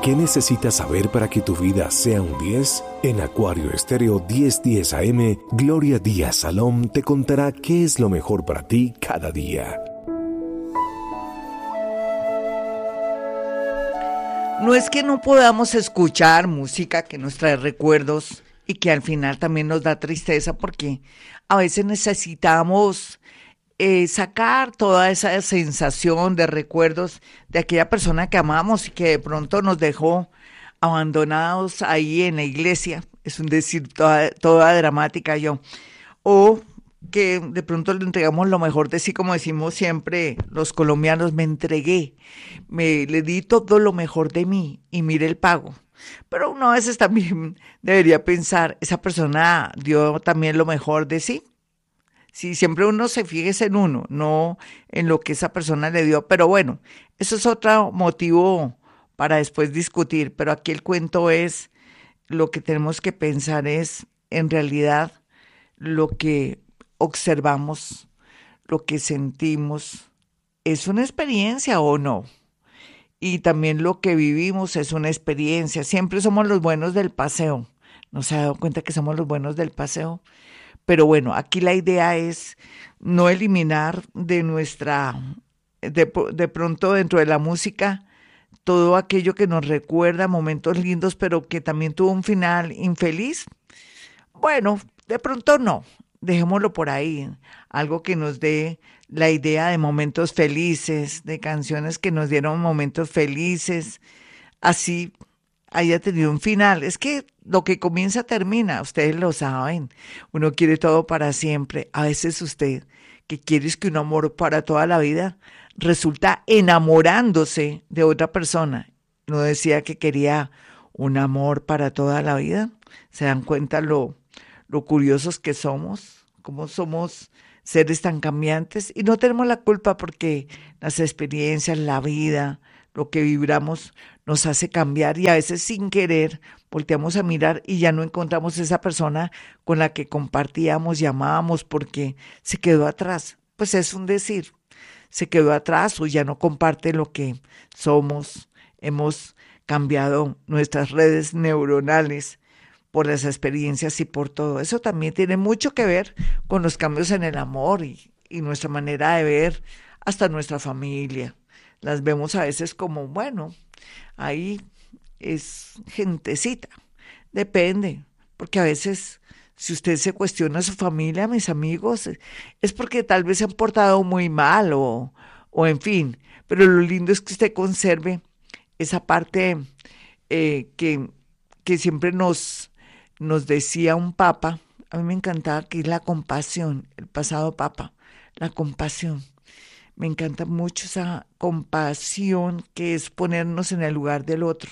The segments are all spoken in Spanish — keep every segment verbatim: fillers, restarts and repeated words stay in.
¿Qué necesitas saber para que tu vida sea un diez? En Acuario Estéreo diez diez A M, Gloria Díaz Salom te contará qué es lo mejor para ti cada día. No es que no podamos escuchar música que nos trae recuerdos y que al final también nos da tristeza, porque a veces necesitamos eh, sacar toda esa sensación de recuerdos de aquella persona que amamos y que de pronto nos dejó abandonados ahí en la iglesia. Es un decir toda, toda dramática yo. O que de pronto le entregamos lo mejor de sí, como decimos siempre los colombianos: me entregué, me le di todo lo mejor de mí y mire el pago. Pero uno a veces también debería pensar, ¿esa persona dio también lo mejor de sí? Si siempre uno se fije en uno, no en lo que esa persona le dio. Pero bueno, eso es otro motivo para después discutir. Pero aquí el cuento es, lo que tenemos que pensar es, en realidad, lo que observamos, lo que sentimos, ¿es una experiencia o no? Y también lo que vivimos es una experiencia. Siempre somos los buenos del paseo. ¿No se ha dado cuenta que somos los buenos del paseo? Pero bueno, aquí la idea es no eliminar de nuestra, de, de pronto dentro de la música, todo aquello que nos recuerda momentos lindos, pero que también tuvo un final infeliz. Bueno, de pronto no, dejémoslo por ahí, algo que nos dé la idea de momentos felices, de canciones que nos dieron momentos felices, así haya tenido un final. Es que lo que comienza termina, ustedes lo saben, uno quiere todo para siempre. A veces usted, que quiere es que un amor para toda la vida, resulta enamorándose de otra persona. No decía que quería un amor para toda la vida. ¿Se dan cuenta lo lo curiosos que somos, cómo somos seres tan cambiantes? Y no tenemos la culpa, porque las experiencias, la vida, lo que vibramos nos hace cambiar, y a veces sin querer volteamos a mirar y ya no encontramos esa persona con la que compartíamos y amábamos porque se quedó atrás. Pues es un decir, se quedó atrás o ya no comparte lo que somos. Hemos cambiado nuestras redes neuronales por las experiencias y por todo. Eso también tiene mucho que ver con los cambios en el amor y, y nuestra manera de ver hasta nuestra familia. Las vemos a veces como, bueno, ahí es gentecita. Depende, porque a veces, si usted se cuestiona a su familia, mis amigos, es porque tal vez se han portado muy mal o, o en fin. Pero lo lindo es que usted conserve esa parte eh, que, que siempre nos Nos decía un papa, a mí me encantaba, que es la compasión, el pasado papa, la compasión. Me encanta mucho esa compasión, que es ponernos en el lugar del otro,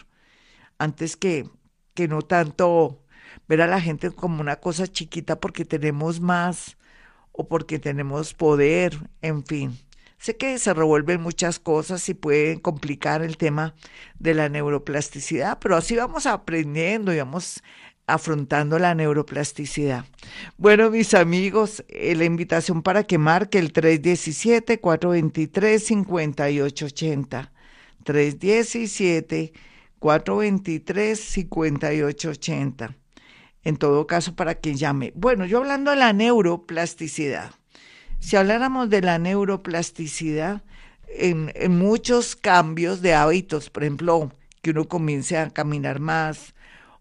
antes que, que no tanto ver a la gente como una cosa chiquita porque tenemos más o porque tenemos poder, en fin. Sé que se revuelven muchas cosas y pueden complicar el tema de la neuroplasticidad, pero así vamos aprendiendo y vamos afrontando la neuroplasticidad. Bueno, mis amigos, eh, la invitación para que marque el tres diecisiete, cuatro veintitrés, cincuenta y ocho ochenta. tres diecisiete, cuatro veintitrés, cincuenta y ocho ochenta. En todo caso, para que llame. Bueno, yo hablando de la neuroplasticidad. Si habláramos de la neuroplasticidad, en, en muchos cambios de hábitos, por ejemplo, que uno comience a caminar más,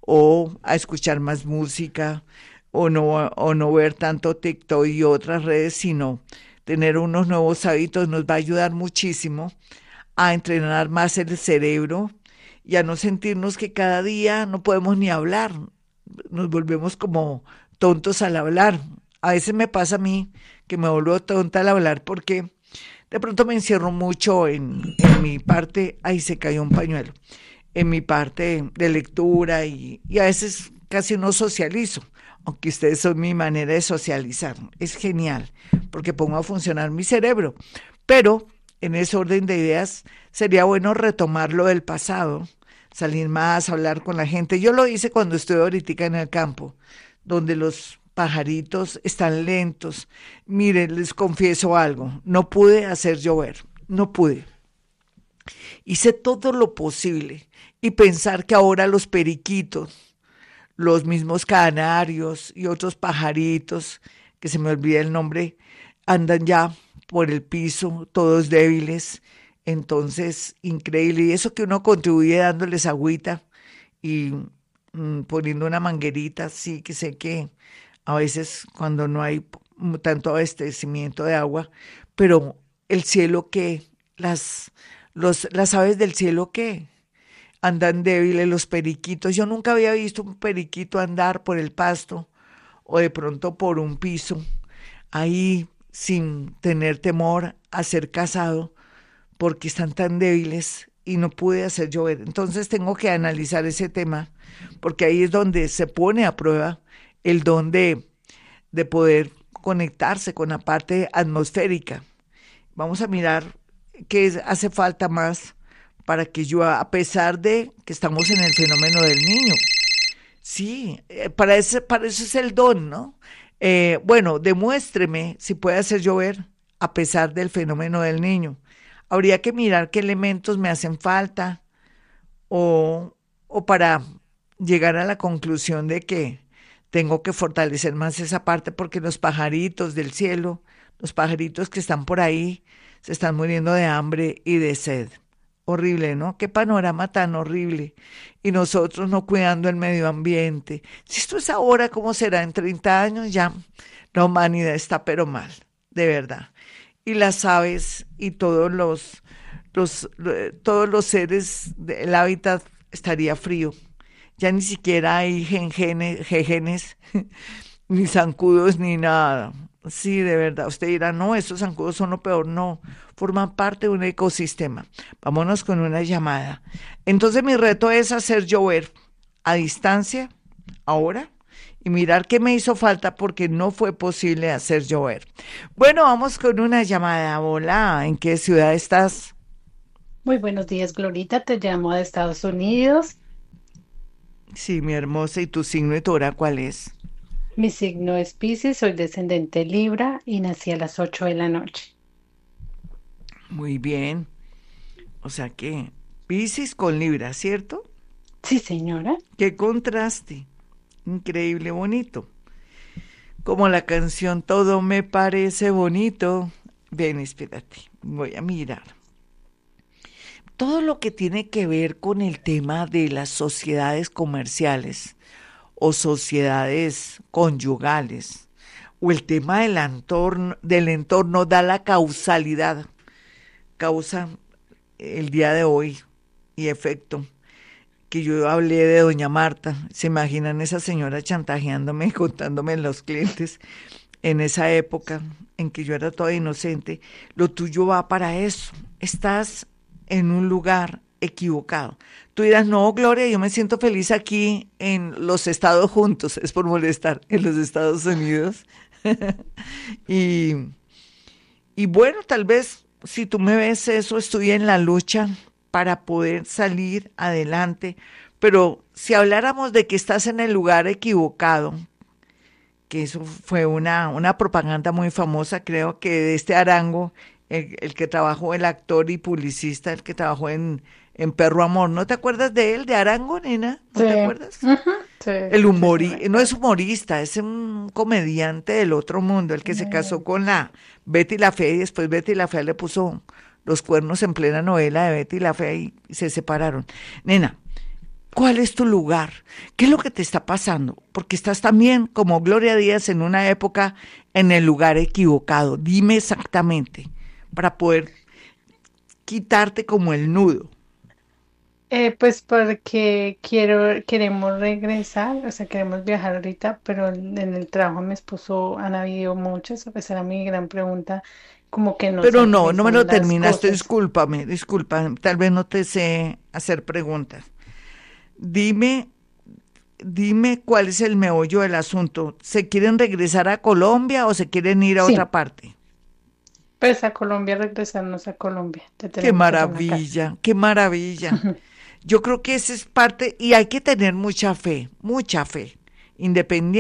o a escuchar más música, o no, o no ver tanto TikTok y otras redes, sino tener unos nuevos hábitos, nos va a ayudar muchísimo a entrenar más el cerebro y a no sentirnos que cada día no podemos ni hablar, nos volvemos como tontos al hablar. A veces me pasa a mí que me vuelvo tonta al hablar porque de pronto me encierro mucho en, en mi parte, ahí se cayó un pañuelo, en mi parte de lectura y, y a veces casi no socializo, aunque ustedes son mi manera de socializar. Es genial, porque pongo a funcionar mi cerebro, pero en ese orden de ideas sería bueno retomar lo del pasado, salir más, hablar con la gente. Yo lo hice cuando estuve ahorita en el campo, donde los pajaritos están lentos. Miren, les confieso algo, no pude hacer llover, no pude. Hice todo lo posible y pensar que ahora los periquitos, los mismos canarios y otros pajaritos, que se me olvida el nombre, andan ya por el piso, todos débiles. Entonces, increíble. Y eso que uno contribuye dándoles agüita y mm, poniendo una manguerita, sí, que sé que a veces cuando no hay tanto abastecimiento de agua, pero el cielo que, las, los, las aves del cielo que andan débiles, los periquitos. Yo nunca había visto un periquito andar por el pasto o de pronto por un piso, ahí sin tener temor a ser cazado, porque están tan débiles y no pude hacer llover. Entonces tengo que analizar ese tema, porque ahí es donde se pone a prueba el don de, de poder conectarse con la parte atmosférica. Vamos a mirar qué hace falta más para que llueva, a pesar de que estamos en el fenómeno del niño. Sí, eh, para, ese, para eso es el don, ¿no? Eh, bueno, demuéstreme si puede hacer llover a pesar del fenómeno del niño. Habría que mirar qué elementos me hacen falta o, o para llegar a la conclusión de que tengo que fortalecer más esa parte, porque los pajaritos del cielo, los pajaritos que están por ahí, se están muriendo de hambre y de sed. Horrible, ¿no? Qué panorama tan horrible. Y nosotros no cuidando el medio ambiente. Si esto es ahora, ¿cómo será en treinta años? Ya la humanidad está pero mal, de verdad. Y las aves y todos los, los, todos los seres del hábitat estaría frío. Ya ni siquiera hay jejenes, jejenes ni zancudos, ni nada. Sí, de verdad. Usted dirá, no, esos zancudos son lo peor. No, forman parte de un ecosistema. Vámonos con una llamada. Entonces mi reto es hacer llover a distancia, ahora, y mirar qué me hizo falta porque no fue posible hacer llover. Bueno, vamos con una llamada. Hola, ¿en qué ciudad estás? Muy buenos días, Glorita. Te llamo de Estados Unidos. Sí, mi hermosa. ¿Y tu signo y tu hora cuál es? Mi signo es Piscis, soy descendente Libra y nací a las ocho de la noche. Muy bien. O sea que Piscis con Libra, ¿cierto? Sí, señora. Qué contraste. Increíble, bonito. Como la canción Todo me parece bonito. Ven, espérate, voy a mirar. Todo lo que tiene que ver con el tema de las sociedades comerciales o sociedades conyugales, o el tema del entorno, del entorno da la causalidad, causa el día de hoy y efecto, que yo hablé de doña Marta. ¿Se imaginan esa señora chantajeándome y contándome los clientes en esa época en que yo era toda inocente? Lo tuyo va para eso, estás en un lugar equivocado. Tú dirás, no, Gloria, yo me siento feliz aquí en los Estados juntos, es por molestar, en los Estados Unidos. y, y bueno, tal vez si tú me ves eso, estoy en la lucha para poder salir adelante, pero si habláramos de que estás en el lugar equivocado, que eso fue una, una propaganda muy famosa, creo que de este Arango, el, el que trabajó, el actor y publicista, el que trabajó en en Perro Amor, ¿no te acuerdas de él, de Arango, nena? ¿No Sí. te acuerdas? Ujú, sí, El sí, humori, sí, no es humorista, es un comediante del otro mundo, el que se casó con la Betty la Fea y después Betty la Fea le puso los cuernos en plena novela de Betty la Fea y se separaron. Nena, ¿cuál es tu lugar? ¿Qué es lo que te está pasando? Porque estás también como Gloria Díaz en una época en el lugar equivocado. Dime exactamente para poder quitarte como el nudo. Eh, pues porque quiero, queremos regresar, o sea, queremos viajar ahorita, pero en el trabajo de mi esposo han habido muchas, esa era mi gran pregunta, como que no se Pero no, no me lo agilizan las terminaste, cosas. discúlpame, disculpa, tal vez no te sé hacer preguntas. Dime, dime cuál es el meollo del asunto. ¿Se quieren regresar a Colombia o se quieren ir a Sí, otra parte? pues a Colombia, regresarnos a Colombia, ya Qué tenemos allá una casa. maravilla, qué maravilla. Yo creo que esa es parte, y hay que tener mucha fe, mucha fe,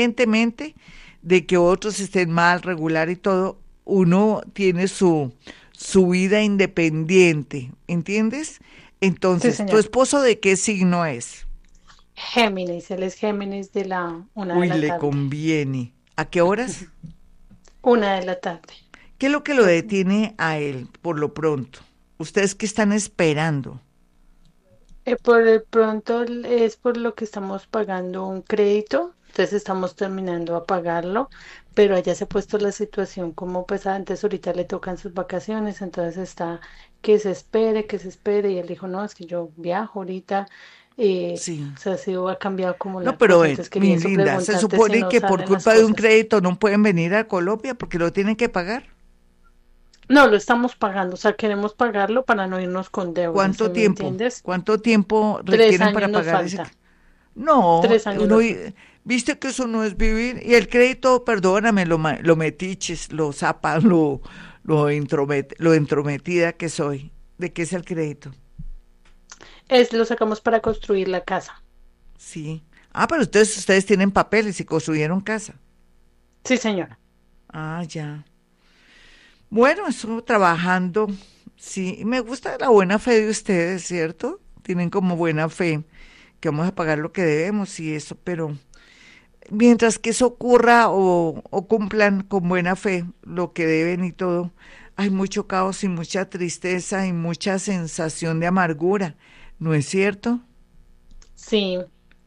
independientemente de que otros estén mal, regular y todo, uno tiene su, su vida independiente, ¿entiendes? Sí, Entonces, ¿tu señor. esposo de qué signo es? Géminis, él es Géminis de la una de Uy, la le tarde. conviene. ¿A qué horas? Una de la tarde. ¿Qué es lo que lo Es- detiene a él por lo pronto? ¿Ustedes qué están esperando? eh, por el pronto l- es por lo que estamos pagando un crédito, entonces estamos terminando a pagarlo, pero allá se ha puesto la situación como pues antes, ahorita le tocan sus vacaciones, entonces está que se espere, que se espere, y él dijo, no, es que yo viajo ahorita, eh, Sí. o sea, sí ha cambiado como No, la pero cosa, ven, entonces quería mi eso linda, se preguntarte si supone no que por salen las culpa de un cosas. crédito no pueden venir a Colombia porque lo tienen que pagar. No, lo estamos pagando, o sea, queremos pagarlo para no irnos con deudas, ¿sí ¿Cuánto me tiempo? entiendes? ¿Cuánto tiempo Tres requieren años para nos pagar ese? falta, cr- No, tres años uno, nos vi- falta. viste que eso no es vivir. Y el crédito, perdóname, lo, ma- lo metiches, lo zapa, lo, lo, intromet- lo entrometida que soy. ¿De qué es el crédito? Es, lo sacamos para construir la casa. Sí. Ah, pero ustedes, ustedes tienen papeles y construyeron casa. Sí, señora. Ah, ya. Bueno, eso trabajando, sí, me gusta la buena fe de ustedes, ¿cierto? Tienen como buena fe que vamos a pagar lo que debemos y eso, pero mientras que eso ocurra o, o cumplan con buena fe lo que deben y todo, hay mucho caos y mucha tristeza y mucha sensación de amargura, ¿no es cierto? Sí.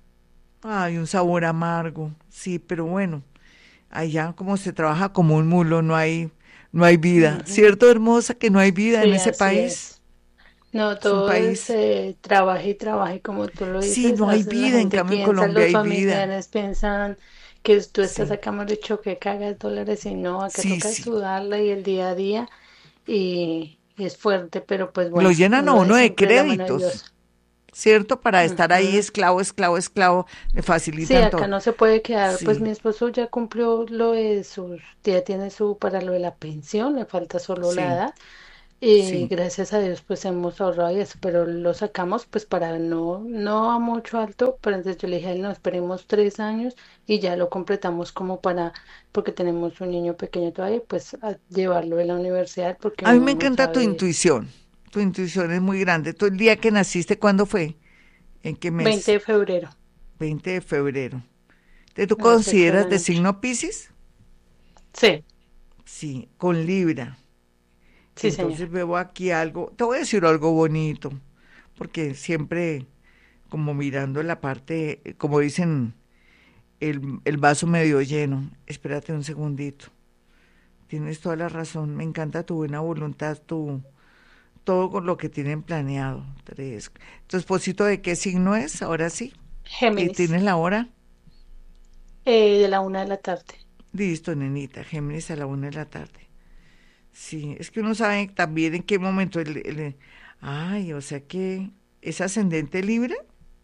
Hay un sabor amargo, sí, pero bueno, allá como se trabaja como un mulo, no hay, no hay vida, Ujú. ¿cierto, hermosa, que no hay vida en Sí, ese así país? es. No, Es un todo es país, eh, trabaja y trabaja y como tú lo sí, dices, no hay hace- la vida, en gente cambio en piensa, Colombia los hay vida, familiares piensan que tú estás sí, acá, de dicho que cagas dólares y no, acá sí, toca sí. sudarla y el día a día y, y es fuerte, pero pues Lo bueno, llenan a uno es uno de siempre la mano de créditos, Dios. ¿cierto? Para estar ahí Ujú. esclavo, esclavo, esclavo, le Sí, facilitan acá todo. no se puede quedar, pues Sí, mi esposo ya cumplió lo de sus, ya tiene su, para lo de la pensión, le falta solo la sí, edad. Y sí. gracias a Dios pues hemos ahorrado y eso, pero lo sacamos pues para no, no a mucho alto, pero entonces yo le dije a él, no, esperemos tres años y ya lo completamos como para, porque tenemos un niño pequeño todavía, pues a llevarlo a la universidad porque A mí uno me no encanta tu sabe. intuición, tu intuición es muy grande. ¿Tú el día que naciste, cuándo fue? ¿En qué veinte mes? de febrero, veinte de febrero. ¿Te tú a las ocho de consideras la de noche. signo Piscis? Sí, Sí, con Libra. sí Entonces señora. veo aquí algo, te voy a decir algo bonito, porque siempre como mirando la parte, eh, como dicen, el, el vaso medio lleno. Espérate un segundito. Tienes toda la razón, me encanta tu buena voluntad, tu, todo con lo que tienen planeado. Tres. ¿Tu esposito de qué signo es? Ahora sí. ¿Y Géminis, tienes la hora? eh, de la una de la tarde. Listo, nenita, Géminis a la una de la tarde. Sí, es que uno sabe también en qué momento el, el- ay, o sea que es ascendente Libra.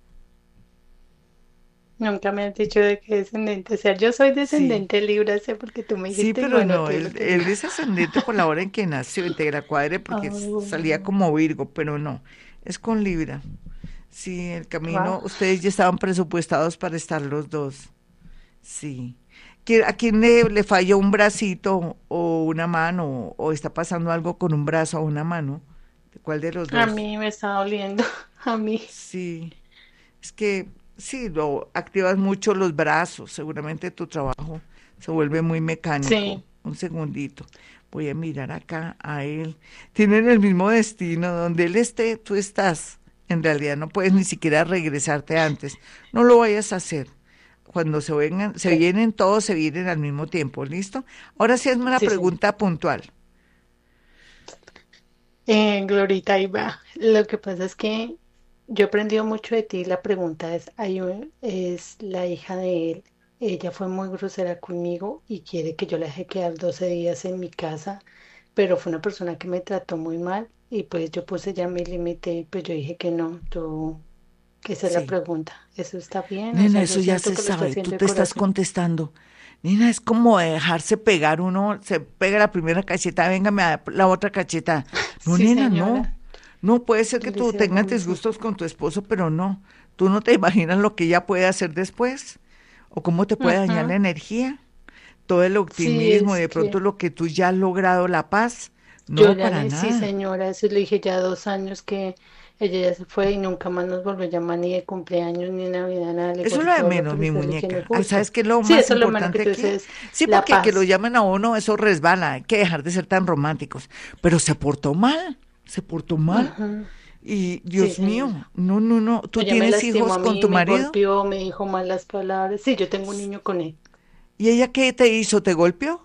Nunca me has dicho de qué descendente sea. Yo soy Sí, descendente Libra, sé porque tú me sí, dijiste y pero bueno, no, te lo él, te digo. él es ascendente por la hora en que nació, integra cuadre, porque s- salía Oh, como Virgo, pero no, es con Libra. Sí, el wow. camino, ustedes ya estaban presupuestados para estar los dos. Sí. ¿Qui- ¿A quién le, le falló un bracito o una mano o está pasando algo con un brazo o una mano? ¿De cuál de los A dos? mí me está doliendo, a mí. Sí, es que sí, lo activas mucho los brazos, seguramente tu trabajo se vuelve muy mecánico. Sí, Un segundito, voy a mirar acá a él. Tienen el mismo destino, donde él esté, tú estás. En realidad no puedes ni siquiera regresarte antes. No lo vayas a hacer. Cuando se vengan, se ok. vienen todos, se vienen al mismo tiempo, ¿listo? Ahora sí hazme una Sí, señor. pregunta puntual. Eh, Glorita, ahí va. Lo que pasa es que yo he aprendido mucho de ti. La pregunta es, hay un- es la hija de él. Ella fue muy grosera conmigo y quiere que yo la deje quedar doce días en mi casa, pero fue una persona que me trató muy mal y pues yo puse ya mi límite, pues yo dije que no, tú, que esa es la Sí. pregunta. ¿Eso está bien? O Nena, sea, yo eso ya siento se que lo estoy sabe, tú haciendo de te estás corazón. contestando. Nena, es como dejarse pegar uno, se pega la primera cacheta, venga, me da la otra cacheta. No, Sí, nena, no. señora, No, puede ser yo que le tú decía lo tengas mismo. disgustos con tu esposo, pero no. Tú no te imaginas lo que ella puede hacer después o cómo te puede dañar la Ujú. energía, todo el Sí, optimismo y es de pronto que lo que tú ya has logrado, la paz, Yo No, ya para le, sí nada. señora, eso le dije ya dos años que ella ya se fue y nunca más nos volvió a llamar ni de cumpleaños ni de Navidad, nada. Le digo, Eso es yo lo de puedo lo que menos, le mi estoy diciendo es muñeca. Ay, justo. ¿sabes qué es lo Sí, más eso es lo malo que importante tú aquí? dices, Sí, la porque que lo paz. llamen a uno, eso resbala. Hay que dejar de ser tan románticos. Pero se portó mal, se portó mal. Ujú. Y Sí, Dios señora. mío, no, no, no. ¿Tú Ella me tienes lastimó hijos a con mí, tu me marido? golpeó, me dijo malas palabras. Sí, yo tengo un niño con él. ¿Y ella qué te hizo? ¿Te golpeó?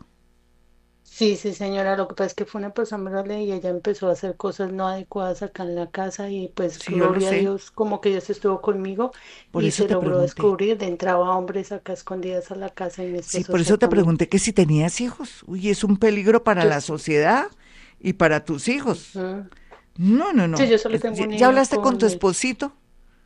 Sí, sí, señora, lo que pasa es que fue una persona grande y ella empezó a hacer cosas no adecuadas acá en la casa y pues Sí, yo lo gloria a sé. Dios, como que Dios estuvo conmigo Por y eso se te logró pregunté. descubrir, de entraba hombres acá escondidas a la casa y mi Sí, esposo por eso te exactamente. pregunté que si tenías hijos. Uy, es un peligro para Yo, la sociedad y para tus hijos. ujú. No, no, Sí, no. yo solo Es- tengo ¿Ya un ya niño hablaste con tu con él. esposito?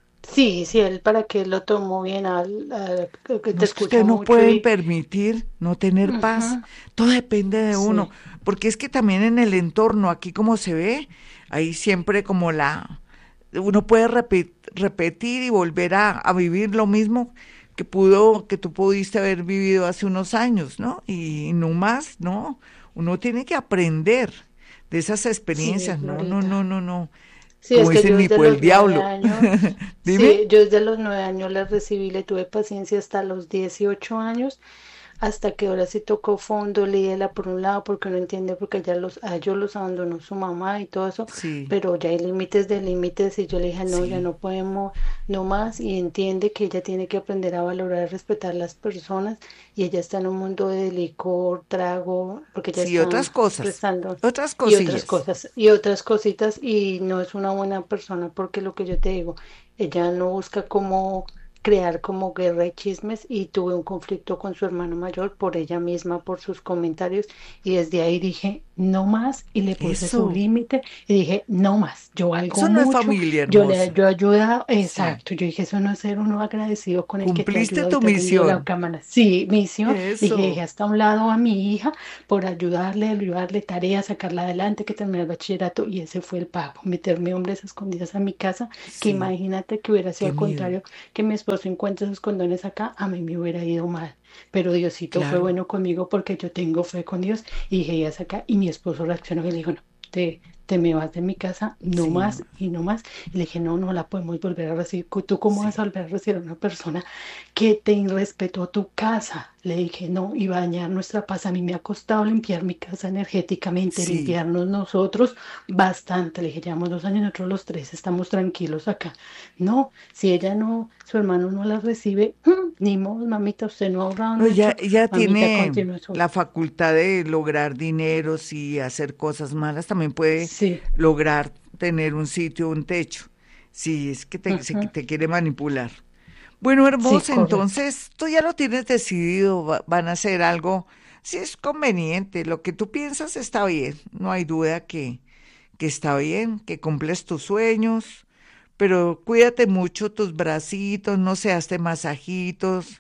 Sí, sí, él para que él lo tomó bien, al, al- que No te es que escucha ustedes no mucho pueden y... permitir no tener paz. Ujú. Todo depende de uno. Sí, Porque es que también en el entorno, aquí como se ve, ahí siempre como la... Uno puede repe- repetir y volver a, a vivir lo mismo que pudo, que tú pudiste haber vivido hace unos años, ¿no? Y no más, ¿no? Uno tiene que aprender de esas sí, experiencias. No, no, no, Glorita. no, no. Sí, Como es que dicen, yo ni desde por el los nueve diablo. años, Dime. sí, yo desde los nueve años la recibí, le tuve paciencia hasta los dieciocho años, hasta que ahora sí tocó fondo, lídela por un lado, porque no entiende, porque ya los, a ellos los abandonó su mamá y todo eso, Sí, pero ya hay límites de límites, y yo le dije, no, ya sí. no podemos, no más, y entiende que ella tiene que aprender a valorar y respetar las personas, y ella está en un mundo de licor, trago, porque ella Sí, otras está cosas, prestando otras y otras cosillas. cosas, y otras cositas, y no es una buena persona porque lo que yo te digo, ella no busca cómo crear como guerra y chismes y tuve un conflicto con su hermano mayor por ella misma, por sus comentarios y desde ahí dije, no más y le puse su Eso, límite y dije, no más, yo valgo eso no es mucho, familia yo le hermosa. yo he ayudado, Sí. exacto, yo dije, eso no es ser uno agradecido con el que te Cumpliste ayuda, tu ahorita tendió la misión. cámara, sí, misión, dije, dejé Eso. hasta a un lado a mi hija por ayudarle, ayudarle tareas, sacarla adelante, que termine el bachillerato, y ese fue el pago, meterme hombres escondidas a mi casa, que Sí, imagínate que hubiera sido qué al miedo. contrario, que mi esposo encuentre esos condones acá, a mí me hubiera ido mal. Pero Diosito fue Claro. bueno conmigo porque yo tengo fe con Dios y dije, ya acá, y mi esposo reaccionó y le dijo, no, te, te me vas de mi casa, no Sí, más no. y no más. Y le dije, no, no la podemos volver a recibir. ¿Tú cómo vas a Sí, volver a recibir a una persona que te irrespetó tu casa? Le dije, no, iba a dañar nuestra paz. A mí me ha costado limpiar mi casa energéticamente, sí. limpiarnos nosotros bastante. Le dije, llevamos dos años, nosotros los tres estamos tranquilos acá. No, si ella no, su hermano no la recibe, mm, ni modo, mamita, usted no ha ahorrado No, ella, mucho, ella mamita, tiene continúe su... la facultad de lograr dineros y hacer cosas malas. También puede Sí, lograr tener un sitio, un techo. Si es que te, se- ujú, te quiere manipular. Bueno, sí, hermosa, correcto. entonces tú ya lo tienes decidido, va- van a hacer algo, si es conveniente, lo que tú piensas está bien, no hay duda que, que está bien, que cumples tus sueños, pero cuídate mucho tus bracitos, no se hazte masajitos,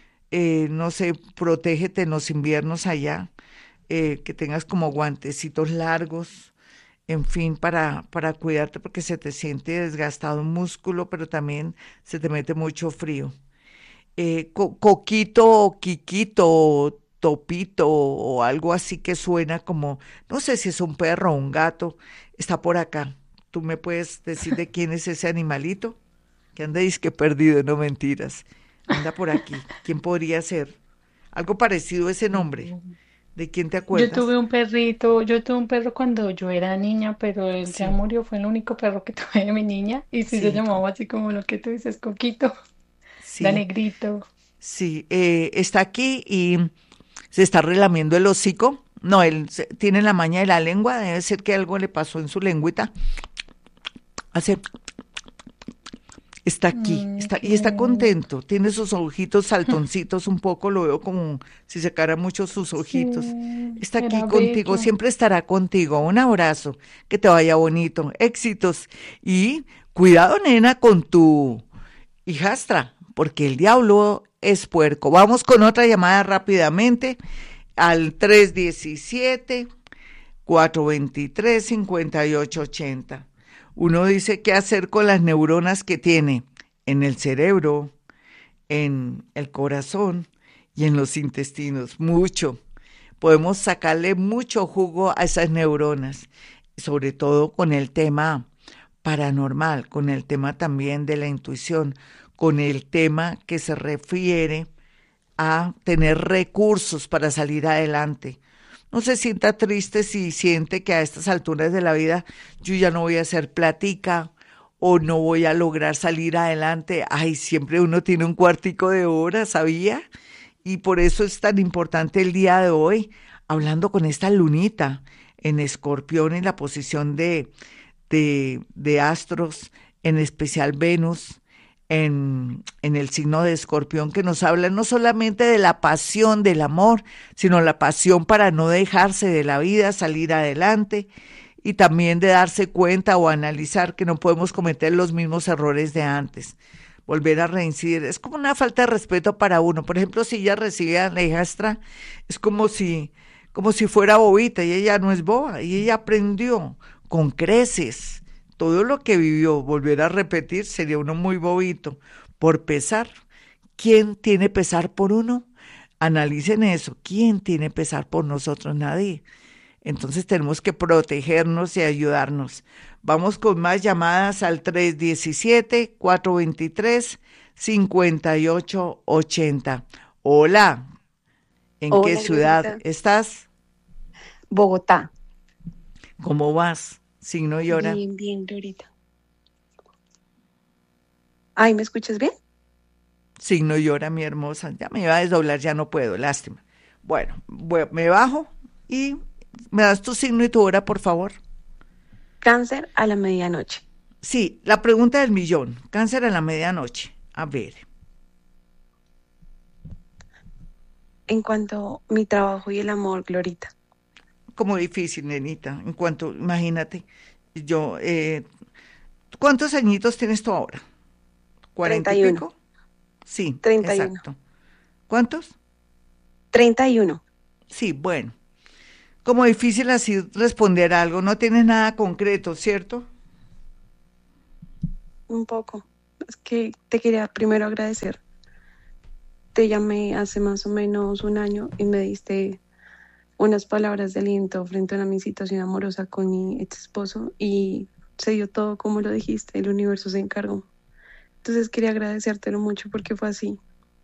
eh, no sé, protégete en los inviernos allá, eh, que tengas como guantecitos largos, en fin, para, para cuidarte porque se te siente desgastado un músculo, pero también se te mete mucho frío. Eh, co- coquito, quiquito, topito o algo así que suena como, no sé si es un perro o un gato, está por acá. ¿Tú me puedes decir de quién es ese animalito? Que anda disque perdido, no mentiras. Anda por aquí. ¿Quién podría ser? Algo parecido a ese nombre. ¿De quién te Yo acuerdas? tuve un perrito, yo tuve un perro cuando yo era niña, pero él ya Sí, murió, fue el único perro que tuve de mi niña, y sí se sí, co- llamaba así como lo que tú dices, Coquito, da sí, negrito. sí. Eh, está aquí y se está relamiendo el hocico. No, él se- tiene la maña de la lengua, debe ser que algo le pasó en su lengüita. Hace, está aquí, Mm, está, qué y está lindo. contento. Tiene sus ojitos saltoncitos un poco, lo veo como si secara mucho sus Sí, ojitos. Está aquí era contigo, bello. siempre estará contigo. Un abrazo, que te vaya bonito, éxitos. Y cuidado, nena, con tu hijastra, porque el diablo es puerco. Vamos con otra llamada rápidamente al tres diecisiete, cuatrocientos veintitrés, cincuenta y ocho ochenta. Uno dice qué hacer con las neuronas que tiene en el cerebro, en el corazón y en los intestinos. Mucho. podemos sacarle mucho jugo a esas neuronas, sobre todo con el tema paranormal, con el tema también de la intuición, con el tema que se refiere a tener recursos para salir adelante. No se sienta triste si siente que a estas alturas de la vida yo ya no voy a hacer platica o no voy a lograr salir adelante. Ay, siempre uno tiene un cuartico de hora, ¿sabía? Y por eso es tan importante el día de hoy, hablando con esta lunita en Escorpión, en la posición de, de, de astros, en especial Venus, en, en el signo de Escorpión, que nos habla no solamente de la pasión del amor, sino la pasión para no dejarse de la vida, salir adelante, y también de darse cuenta o analizar que no podemos cometer los mismos errores de antes. Volver a reincidir es como una falta de respeto para uno. Por ejemplo, si ella recibe a la hijastra, es como si, como si fuera bobita, y ella no es boba, y ella aprendió con creces todo lo que vivió. Volver a repetir sería uno muy bobito. Por pesar, ¿quién tiene pesar por uno? Analicen eso, ¿quién tiene pesar por nosotros? Nadie. Entonces tenemos que protegernos y ayudarnos. Vamos con más llamadas al tres uno siete, cuatro dos tres, cinco ocho ocho cero. Hola, ¿en Hola, qué ciudad Glorita. estás? Bogotá. ¿Cómo vas? Signo y hora. Bien, bien, Glorita. Ay, ¿me escuchas bien? Signo y hora, mi hermosa. Ya me iba a desdoblar, ya no puedo, lástima. Bueno, voy- me bajo y me das tu signo y tu hora, por favor. Cáncer a la medianoche. Sí, la pregunta del millón. Cáncer a la medianoche. A ver. En cuanto a mi trabajo y el amor, Glorita. Como difícil, nenita. En cuanto, imagínate, yo, eh, ¿cuántos añitos tienes tú ahora? ¿Cuarenta y treinta y uno. pico? Sí, treinta y uno. exacto. ¿Cuántos? treinta y uno. Sí, bueno. Como difícil así responder algo. No tienes nada concreto, ¿cierto? Un poco. Es que te quería primero agradecer. Te llamé hace más o menos un año y me diste unas palabras de aliento frente a mi situación amorosa con mi ex esposo y se dio todo como lo dijiste, el universo se encargó. Entonces quería agradecértelo mucho porque fue así.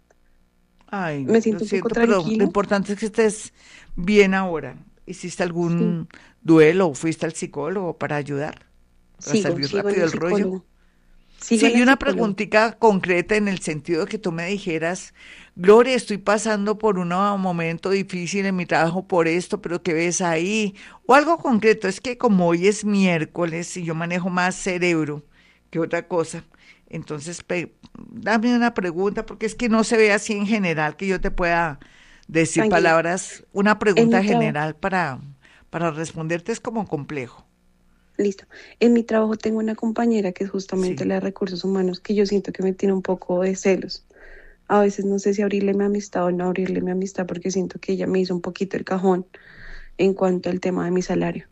Ay, Me lo siento un siento, poco pero lo tranquila. importante es que estés bien ahora. ¿Hiciste Sí, algún duelo o fuiste al psicólogo para ayudar? Para sigo, salir sigo en rápido el del rollo. psicólogo. Sigo Sí, en y el una psicólogo. preguntita concreta en el sentido de que tú me dijeras, Gloria, estoy pasando por un momento difícil en mi trabajo por esto, pero ¿qué ves ahí? O algo concreto, es que como hoy es miércoles y yo manejo más cerebro que otra cosa, entonces pe- dame una pregunta, porque es que no se ve así en general que yo te pueda decir Tranquila. palabras, una En pregunta mi trabajo, general para, para responderte es como complejo. listo. En mi trabajo tengo una compañera que es justamente Sí. la de recursos humanos que yo siento que me tiene un poco de celos. A veces no sé si abrirle mi amistad o no abrirle mi amistad porque siento que ella me hizo un poquito el cajón en cuanto al tema de mi salario.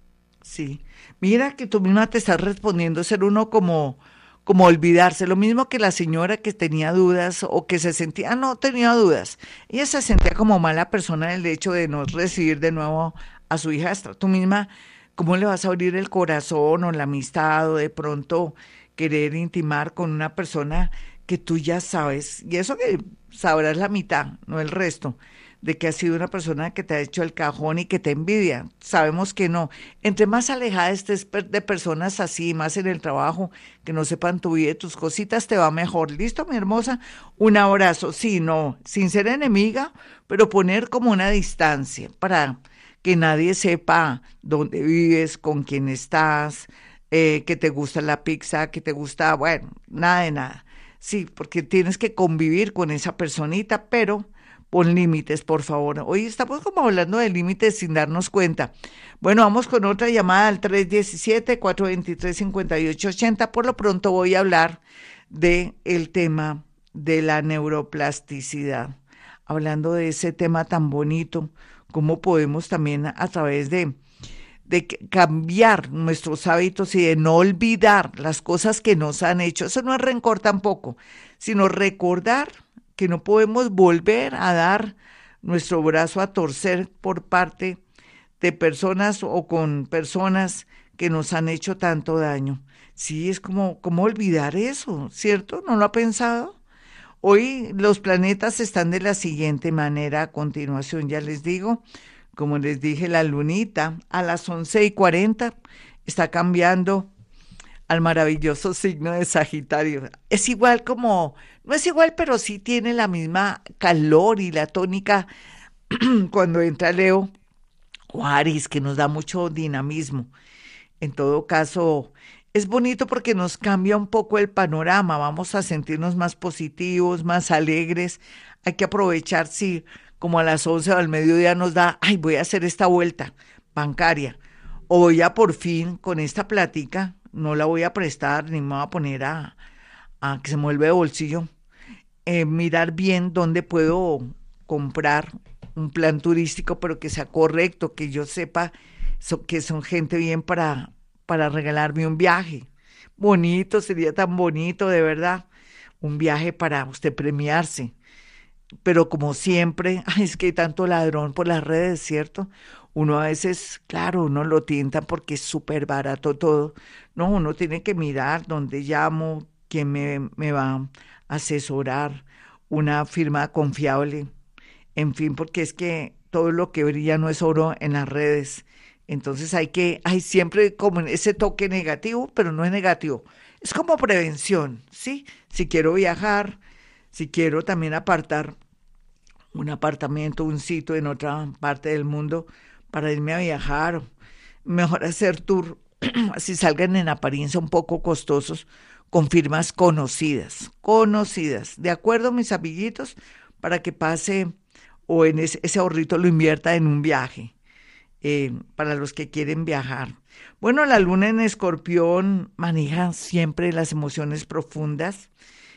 Sí, mira que tú misma te estás respondiendo ser uno como, como olvidarse, lo mismo que la señora que tenía dudas o que se sentía, ah, no tenía dudas, ella se sentía como mala persona en el hecho de no recibir de nuevo a su hijastra. Tú misma, ¿cómo le vas a abrir el corazón o la amistad o de pronto querer intimar con una persona que tú ya sabes, y eso que sabrás la mitad, no el resto, de que ha sido una persona que te ha hecho el cajón y que te envidia? Sabemos que no. Entre más alejada estés per- de personas así, más en el trabajo, que no sepan tu vida y tus cositas, te va mejor. ¿Listo, mi hermosa? Un abrazo. Sí, no, sin ser enemiga, pero poner como una distancia para que nadie sepa dónde vives, con quién estás, eh, que te gusta la pizza, que te gusta, bueno, nada de nada. Sí, porque tienes que convivir con esa personita, pero pon límites, por favor. Hoy estamos como hablando de límites sin darnos cuenta. Bueno, vamos con otra llamada al tres uno siete, cuatro dos tres, cinco ocho ocho cero. Por lo pronto voy a hablar de el tema de la neuroplasticidad. Hablando de ese tema tan bonito, cómo podemos también a través de de que- cambiar nuestros hábitos y de no olvidar las cosas que nos han hecho. Eso no es rencor tampoco, sino recordar que no podemos volver a dar nuestro brazo a torcer por parte de personas o con personas que nos han hecho tanto daño. Sí, es como, ¿cómo olvidar eso? ¿Cierto? ¿No lo ha pensado? Hoy los planetas están de la siguiente manera, a continuación ya les digo, como les dije, la lunita a las once y cuarenta está cambiando al maravilloso signo de Sagitario. Es igual como, no es igual, pero sí tiene la misma calor y la tónica cuando entra Leo o Aries, que nos da mucho dinamismo. En todo caso, es bonito porque nos cambia un poco el panorama, vamos a sentirnos más positivos, más alegres. Hay que aprovechar, sí, como a las once o al mediodía nos da, ay, voy a hacer esta vuelta bancaria, o voy a por fin con esta plática, no la voy a prestar ni me voy a poner a, a que se me vuelve de bolsillo, eh, mirar bien dónde puedo comprar un plan turístico, pero que sea correcto, que yo sepa so, que son gente bien para, para regalarme un viaje. Bonito, sería tan bonito, de verdad, un viaje para usted premiarse. Pero como siempre, ay, es que hay tanto ladrón por las redes, ¿cierto? Uno a veces, claro, uno lo tienta porque es súper barato todo. No, uno tiene que mirar dónde llamo, quién me, me va a asesorar, una firma confiable. En fin, porque es que todo lo que brilla no es oro en las redes. Entonces hay que, hay siempre como ese toque negativo, pero no es negativo. Es como prevención, ¿sí? Si quiero viajar, si quiero también apartar un apartamento, un sitio en otra parte del mundo para irme a viajar, mejor hacer tour, así salgan en apariencia un poco costosos, con firmas conocidas, conocidas. ¿De acuerdo, mis amiguitos? Para que pase o en ese, ese ahorrito lo invierta en un viaje, eh, para los que quieren viajar. Bueno, la luna en Escorpión maneja siempre las emociones profundas,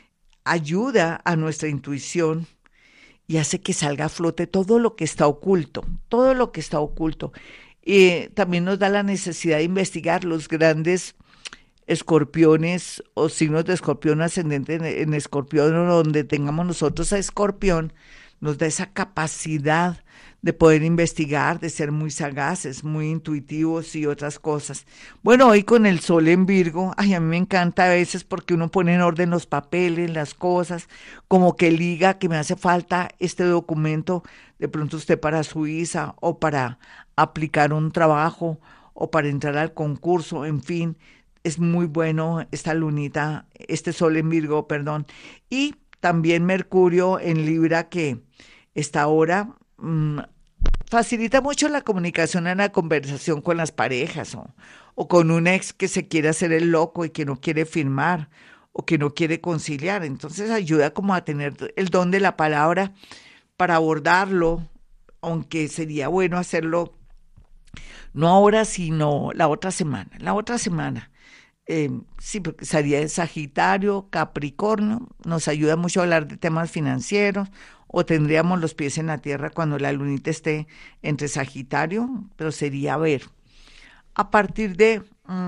ayuda a nuestra intuición y hace que salga a flote todo lo que está oculto, todo lo que está oculto. Y también nos da la necesidad de investigar los grandes escorpiones o signos de escorpión ascendente en, en escorpión, donde tengamos nosotros a escorpión, nos da esa capacidad de poder investigar, de ser muy sagaces, muy intuitivos y otras cosas. Bueno, hoy con el sol en Virgo, ay, a mí me encanta a veces porque uno pone en orden los papeles, las cosas, como que liga que me hace falta este documento, de pronto usted para Suiza o para aplicar un trabajo o para entrar al concurso, en fin, es muy bueno esta lunita, este sol en Virgo, perdón, y también Mercurio en Libra que está ahora mmm, facilita mucho la comunicación en la conversación con las parejas o, o con un ex que se quiere hacer el loco y que no quiere firmar o que no quiere conciliar. Entonces ayuda como a tener el don de la palabra para abordarlo, aunque sería bueno hacerlo no ahora, sino la otra semana. La otra semana. Eh, sí, porque salía de Sagitario, Capricornio, nos ayuda mucho a hablar de temas financieros, o tendríamos los pies en la tierra cuando la lunita esté entre Sagitario, pero sería, a ver, a partir de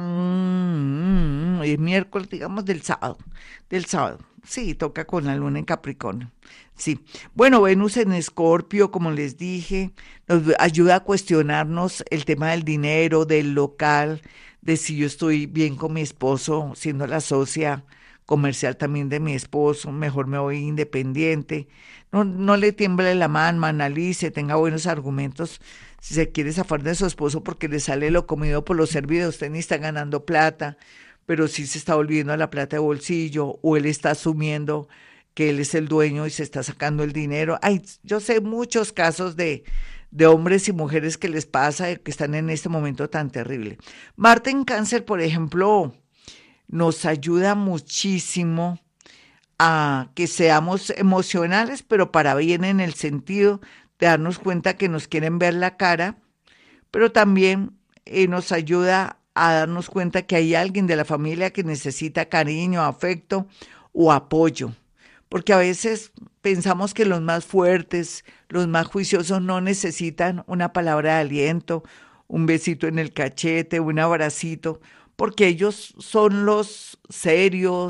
mmm, el miércoles, digamos, del sábado, del sábado, sí, toca con la luna en Capricornio, sí. Bueno, Venus en Escorpio, como les dije, nos ayuda a cuestionarnos el tema del dinero, del local, de si yo estoy bien con mi esposo, siendo la socia comercial también de mi esposo, mejor me voy independiente. No, no le tiemble la mano, analice, tenga buenos argumentos si se quiere zafar de su esposo porque le sale lo comido por lo servido. Usted ni está ganando plata, pero sí se está volviendo a la plata de bolsillo, o él está asumiendo que él es el dueño y se está sacando el dinero. Ay, yo sé muchos casos de, de hombres y mujeres que les pasa, que están en este momento tan terrible. Marte en Cáncer, por ejemplo, nos ayuda muchísimo a que seamos emocionales, pero para bien, en el sentido de darnos cuenta que nos quieren ver la cara, pero también eh, nos ayuda a darnos cuenta que hay alguien de la familia que necesita cariño, afecto o apoyo, porque a veces pensamos que los más fuertes, los más juiciosos no necesitan una palabra de aliento, un besito en el cachete, un abracito, porque ellos son los serios,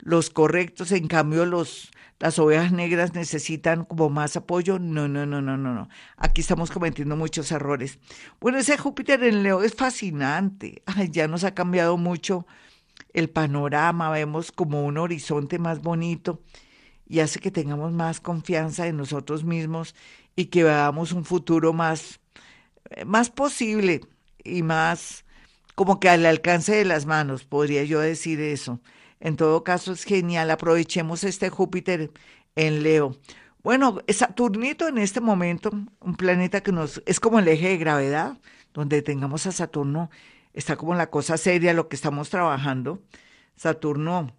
los correctos, en cambio los, las ovejas negras necesitan como más apoyo. No, no, no, no, no, no. Aquí estamos cometiendo muchos errores. Bueno, ese Júpiter en Leo es fascinante. Ay, ya nos ha cambiado mucho el panorama, vemos como un horizonte más bonito y hace que tengamos más confianza en nosotros mismos y que veamos un futuro más, más posible y más como que al alcance de las manos, podría yo decir eso. En todo caso es genial, aprovechemos este Júpiter en Leo. Bueno, Saturnito en este momento, un planeta que nos es como el eje de gravedad, donde tengamos a Saturno, está como la cosa seria, lo que estamos trabajando. Saturno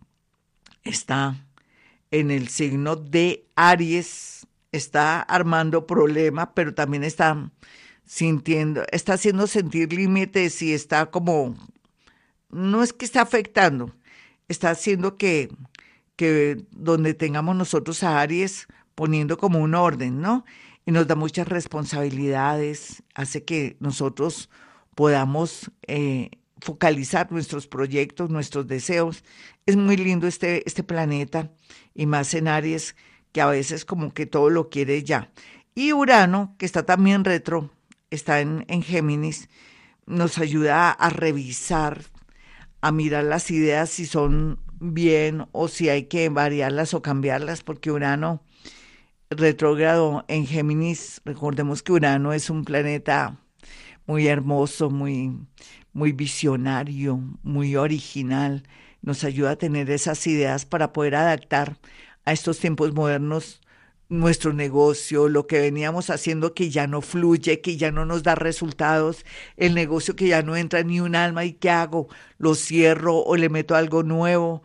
está en el signo de Aries, está armando problema, pero también está sintiendo, está haciendo sentir límites y está como, no es que está afectando, está haciendo que, que donde tengamos nosotros a Aries, poniendo como un orden, ¿no? Y nos da muchas responsabilidades, hace que nosotros podamos eh, focalizar nuestros proyectos, nuestros deseos. Es muy lindo este, este planeta, y más en Aries, que a veces como que todo lo quiere ya. Y Urano, que está también retro, está en, en Géminis, nos ayuda a, a revisar, a mirar las ideas si son bien o si hay que variarlas o cambiarlas, porque Urano retrógrado en Géminis, recordemos que Urano es un planeta muy hermoso, muy, muy visionario, muy original, nos ayuda a tener esas ideas para poder adaptar a estos tiempos modernos nuestro negocio, lo que veníamos haciendo que ya no fluye, que ya no nos da resultados, el negocio que ya no entra ni un alma, ¿y qué hago? ¿Lo cierro o le meto algo nuevo?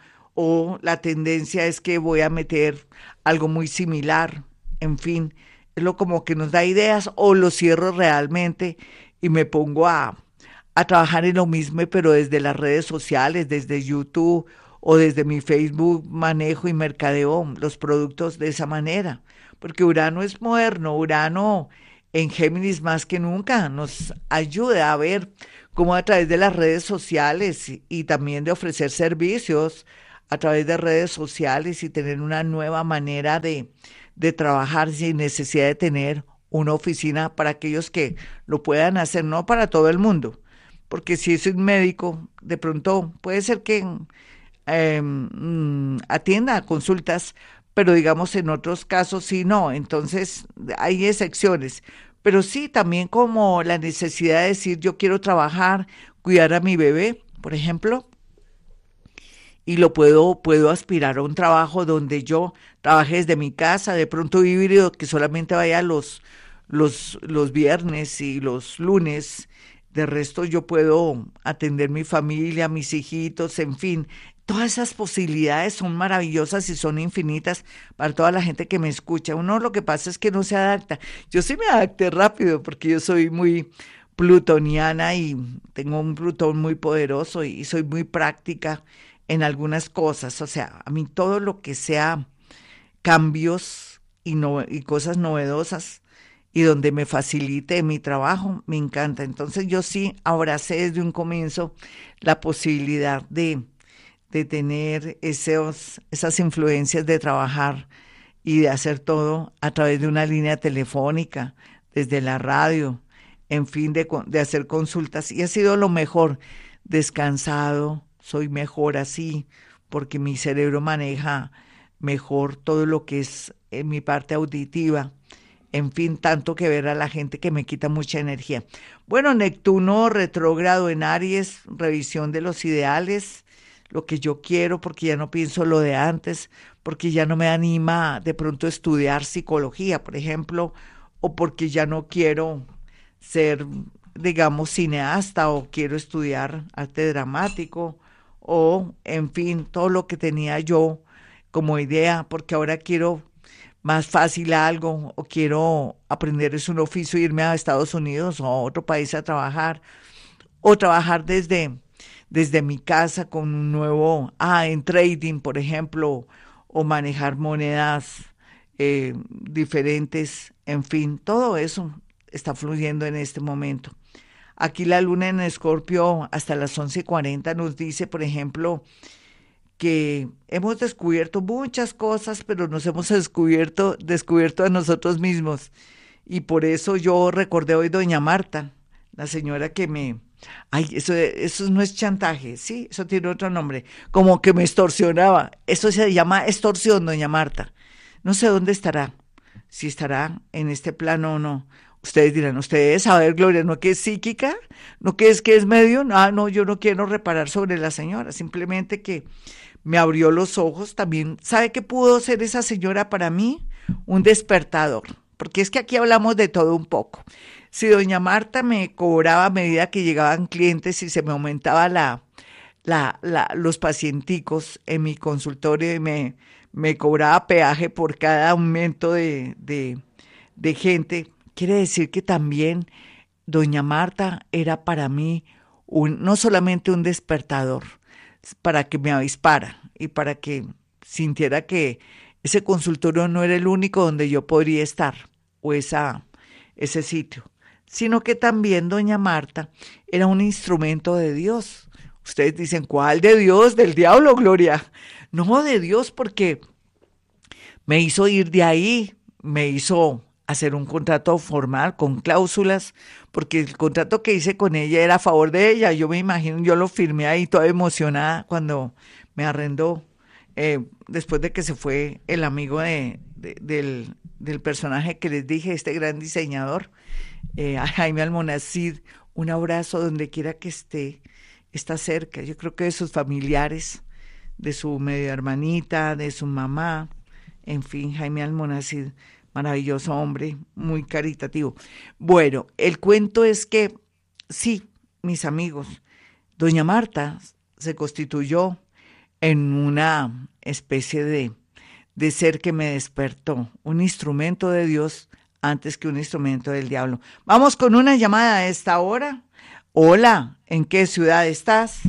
O la tendencia es que voy a meter algo muy similar, en fin, es lo como que nos da ideas, o lo cierro realmente y me pongo a, a trabajar en lo mismo, pero desde las redes sociales, desde YouTube o desde mi Facebook manejo y mercadeo los productos de esa manera, porque Urano es moderno, Urano en Géminis más que nunca nos ayuda a ver cómo a través de las redes sociales y, y también de ofrecer servicios a través de redes sociales y tener una nueva manera de, de trabajar sin necesidad de tener una oficina para aquellos que lo puedan hacer, no para todo el mundo, porque si es un médico, de pronto puede ser que eh, mm, atienda a consultas, pero digamos en otros casos sí no, entonces hay excepciones, pero sí también como la necesidad de decir yo quiero trabajar, cuidar a mi bebé, por ejemplo, y lo puedo, puedo aspirar a un trabajo donde yo trabaje desde mi casa, de pronto híbrido, que solamente vaya los, los, los viernes y los lunes, de resto yo puedo atender mi familia, mis hijitos, en fin. Todas esas posibilidades son maravillosas y son infinitas para toda la gente que me escucha. Uno lo que pasa es que no se adapta. Yo sí me adapté rápido porque yo soy muy plutoniana y tengo un Plutón muy poderoso y soy muy práctica en algunas cosas. O sea, a mí todo lo que sea cambios y, no, y cosas novedosas y donde me facilite mi trabajo, me encanta. Entonces yo sí abracé desde un comienzo la posibilidad de de tener esos, esas influencias de trabajar y de hacer todo a través de una línea telefónica, desde la radio, en fin, de, de hacer consultas. Y ha sido lo mejor, descansado, soy mejor así, porque mi cerebro maneja mejor todo lo que es en mi parte auditiva. En fin, tanto que ver a la gente que me quita mucha energía. Bueno, Neptuno retrógrado en Aries, revisión de los ideales, lo que yo quiero, porque ya no pienso lo de antes, porque ya no me anima de pronto estudiar psicología, por ejemplo, o porque ya no quiero ser, digamos, cineasta o quiero estudiar arte dramático o, en fin, todo lo que tenía yo como idea, porque ahora quiero más fácil algo o quiero aprender es un oficio, irme a Estados Unidos o a otro país a trabajar o trabajar desde desde mi casa con un nuevo, ah, en trading, por ejemplo, o manejar monedas eh, diferentes, en fin, todo eso está fluyendo en este momento. Aquí la luna en Escorpio hasta las once y cuarenta nos dice, por ejemplo, que hemos descubierto muchas cosas, pero nos hemos descubierto, descubierto a nosotros mismos. Y por eso yo recordé hoy doña Marta, la señora que me... Ay, eso, eso no es chantaje, sí, eso tiene otro nombre, como que me extorsionaba. Eso se llama extorsión, doña Marta. No sé dónde estará, si estará en este plano o no. Ustedes dirán, ustedes, a ver, Gloria, ¿no que es psíquica? ¿No que es que es medio? Ah, no, yo no quiero reparar sobre la señora, simplemente que me abrió los ojos también. ¿Sabe qué pudo ser esa señora para mí? Un despertador, porque es que aquí hablamos de todo un poco. Si doña Marta me cobraba a medida que llegaban clientes y se me aumentaba la, la, la, los pacienticos en mi consultorio y me, me cobraba peaje por cada aumento de, de, de gente, quiere decir que también doña Marta era para mí un, no solamente un despertador, para que me avispara y para que sintiera que ese consultorio no era el único donde yo podría estar o esa, ese sitio, sino que también doña Marta era un instrumento de Dios. Ustedes dicen, ¿cuál de Dios? ¿Del diablo, Gloria? No, de Dios, porque me hizo ir de ahí, me hizo hacer un contrato formal con cláusulas, porque el contrato que hice con ella era a favor de ella. Yo me imagino, yo lo firmé ahí toda emocionada cuando me arrendó, eh, después de que se fue el amigo de, de, del, del personaje que les dije, este gran diseñador, eh, a Jaime Almonacid. Un abrazo donde quiera que esté, está cerca. Yo creo que de sus familiares, de su medio hermanita, de su mamá, en fin, Jaime Almonacid, maravilloso hombre, muy caritativo. Bueno, el cuento es que, sí, mis amigos, doña Marta se constituyó en una especie de, de ser que me despertó, un instrumento de Dios antes que un instrumento del diablo. Vamos con una llamada a esta hora. Hola, ¿en qué ciudad estás?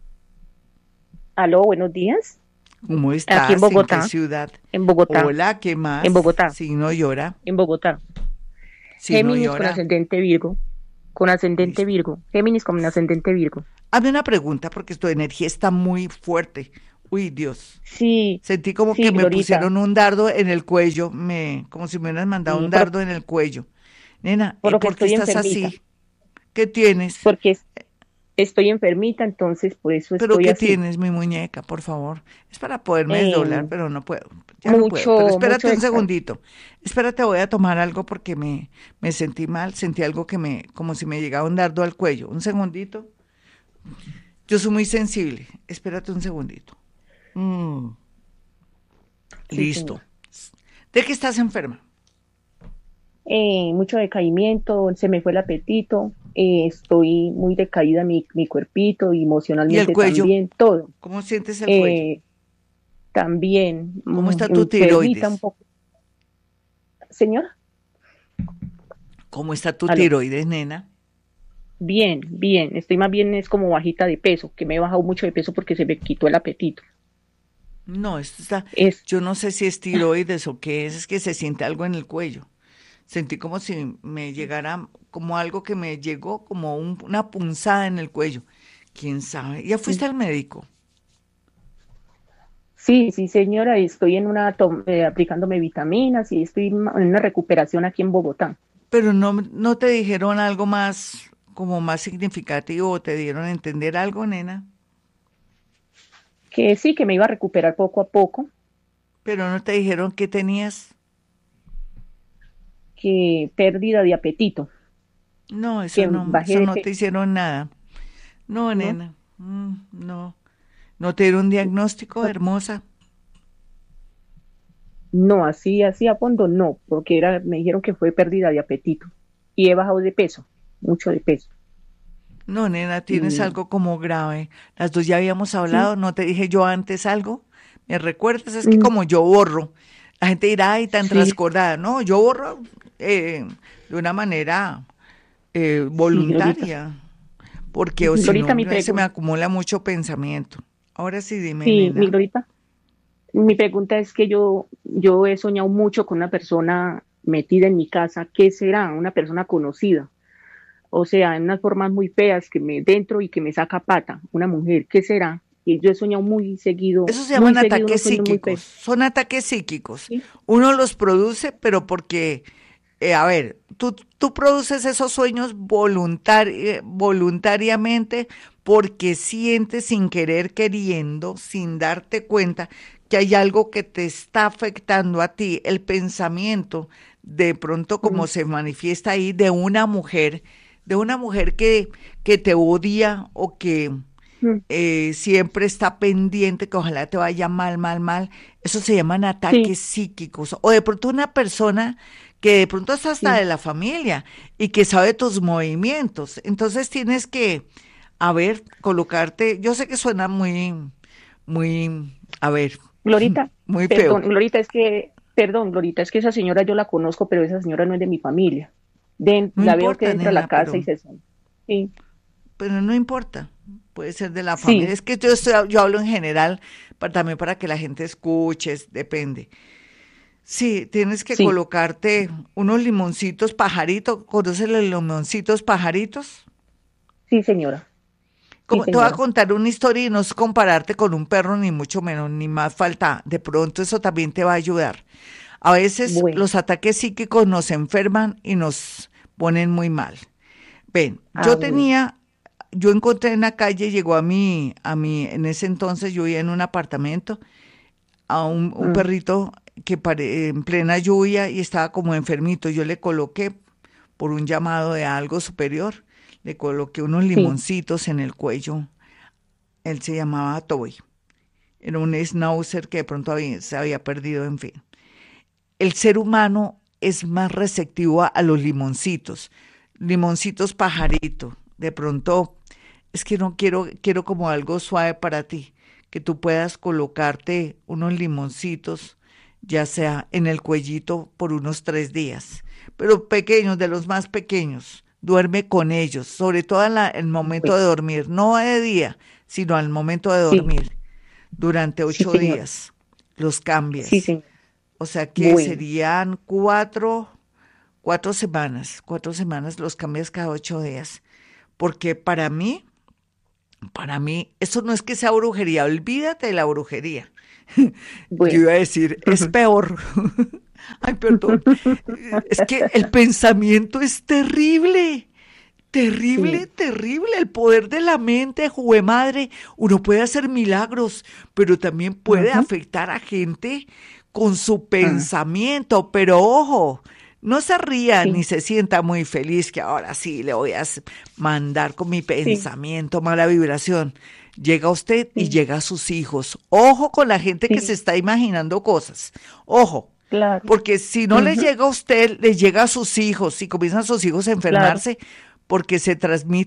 Aló, buenos días. ¿Cómo estás? Aquí en Bogotá. ¿En qué ciudad? En Bogotá. Hola, ¿qué más? En Bogotá. Signo llora. En Bogotá. Signo Géminis llora. con ascendente Virgo. Con ascendente Listo. Virgo. Géminis con ascendente Virgo. Hazme una pregunta porque tu energía está muy fuerte. Uy, Dios. Sí. Sentí como sí, que me Glorita. pusieron un dardo en el cuello, me, como si me hubieran mandado Sí, un por- dardo en el cuello. Nena, por ¿y lo que por qué estoy estás enfermita. así? ¿Qué tienes? Porque es- estoy enfermita, entonces por eso ¿Pero estoy qué así. tienes, mi muñeca, por favor? Es para poderme Eh, desdoblar, pero no puedo. Ya no puedo. mucho- Pero espérate mucho un de- segundito. Espérate, voy a tomar algo porque me, me sentí mal. Sentí algo que me, como si me llegaba un dardo al cuello. Un segundito. Yo soy muy sensible. Espérate un segundito. Mm. Sí, Listo. señora. ¿De qué estás enferma? Eh, mucho decaimiento, se me fue el apetito, eh, estoy muy decaída mi, mi cuerpito, y emocionalmente cuello? también, todo. ¿Cómo sientes el cuello? Eh, también. ¿Cómo mm, está tu enfermita tiroides? un poco. Señora, ¿Cómo está tu aló. tiroides, nena? bien, bien, estoy más bien es como bajita de peso, que me he bajado mucho de peso porque se me quitó el apetito. No, esto está, Es, yo no sé si es tiroides o qué es, es que se siente algo en el cuello. Sentí como si me llegara, como algo que me llegó, como un- una punzada en el cuello. ¿Quién sabe? ¿Ya fuiste al médico? sí, sí, señora, estoy en una, tom- eh, aplicándome vitaminas y estoy en una recuperación aquí en Bogotá. Pero no, no te dijeron algo más, como más significativo, o te dieron a entender algo, nena. Que sí, que me iba a recuperar poco a poco, Pero no te dijeron qué tenías. que pérdida de apetito. No, eso Que no, bajé eso de no pe- te hicieron nada. No, ¿No? nena, mm, no. ¿No te dieron un diagnóstico, hermosa? No, así, así a fondo, no, porque era, me dijeron que fue pérdida de apetito. Y he bajado de peso, mucho de peso. No, nena, tienes Mm. algo como grave. Las dos ya habíamos hablado, ¿no te dije yo antes algo? ¿Me recuerdas? Es que Mm. como yo borro, la gente dirá, ay, tan Sí. transcordada. No, yo borro eh, de una manera eh, voluntaria, porque o si Glorita, no, mi se me pregunta. acumula mucho pensamiento. Ahora sí, dime, Sí, mi nena. Glorita. Mi pregunta es que yo, yo he soñado mucho con una persona metida en mi casa. ¿Qué será? Una persona conocida. O sea, en unas formas muy feas que me dentro y que me saca pata. Una mujer, ¿qué será? que yo he soñado muy seguido. Eso se llaman muy seguido, ataques unos sueños muy psíquicos, feos. son ataques psíquicos. Sí, Uno los produce, pero porque, eh, a ver, tú, tú produces esos sueños voluntari- voluntariamente porque sientes sin querer queriendo, sin darte cuenta, que hay algo que te está afectando a ti, el pensamiento, de pronto como mm, se manifiesta ahí, de una mujer, de una mujer que, que te odia o que mm, eh, siempre está pendiente que ojalá te vaya mal, mal, mal. Eso se llaman sí, ataques psíquicos. O de pronto una persona que de pronto es hasta sí, de la familia y que sabe tus movimientos. Entonces tienes que, a ver, colocarte, yo sé que suena muy, muy, a ver, Glorita, muy perdón, feo, Glorita, es que, perdón, Glorita, es que esa señora yo la conozco, pero esa señora no es de mi familia. De, no la veo que importa, entra a la nena, casa y pero, se sale. Sí, pero no importa. Puede ser de la familia. sí, Es que yo estoy, yo hablo en general, para, también para que la gente escuche, es- depende. Sí, tienes que sí, colocarte unos limoncitos pajaritos. ¿Conoces los limoncitos pajaritos? sí, señora, sí, Como, te voy a señora. contar una historia y no es compararte con un perro, ni mucho menos, ni más falta. De pronto eso también te va a ayudar. A veces Bueno, los ataques psíquicos nos enferman y nos ponen muy mal. Ven, ah, yo bueno, tenía, yo encontré en la calle, llegó a mí, a mí, en ese entonces yo vivía en un apartamento, a un, un mm, perrito que pare- en plena lluvia y estaba como enfermito. Yo le coloqué, por un llamado de algo superior, le coloqué unos sí, limoncitos en el cuello. Él se llamaba Toby. Era un schnauzer que de pronto había- se había perdido, en fin. El ser humano es más receptivo a, a los limoncitos. Limoncitos pajarito. De pronto, es que no quiero, quiero como algo suave para ti, que tú puedas colocarte unos limoncitos, ya sea en el cuellito por unos tres días, pero pequeños, de los más pequeños. Duerme con ellos, sobre todo en la- el momento bueno, de dormir, no de día, sino al momento de sí, dormir, durante sí, ocho señora, días. Los sí, cambias. señora. O sea que Bueno, serían cuatro, cuatro semanas, cuatro semanas los cambias cada ocho días. Porque para mí, para mí, eso no es que sea brujería, olvídate de la brujería. Yo bueno. iba a decir, es peor. Ay, perdón. Es que el pensamiento es terrible. Terrible, Sí, terrible, el poder de la mente, jue madre. Uno puede hacer milagros, pero también puede ujú, afectar a gente con su mm, pensamiento. Pero ojo, no se ría ni sí, se sienta muy feliz que ahora sí le voy a s- mandar con mi sí, pensamiento mala vibración. Llega usted y sí, llega a sus hijos. Ojo con la gente que se sí, está imaginando cosas. Ojo. claro, Porque si no le ujú, llega a usted, le llega a sus hijos y comienzan sus hijos a claro, enfermarse porque se transmite